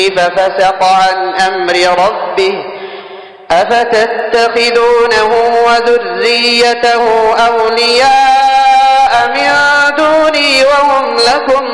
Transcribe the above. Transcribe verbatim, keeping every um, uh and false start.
ففسق عن أمر ربه أفتتخذونه وذريته أولياء من دوني وهم لكم